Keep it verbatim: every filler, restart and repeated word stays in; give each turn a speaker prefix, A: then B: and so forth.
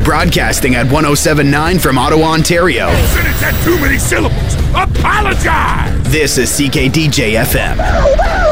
A: Broadcasting at one oh seven point nine from Ottawa, Ontario.
B: Sentence had too many syllables. Apologize!
A: This is C K D J F M.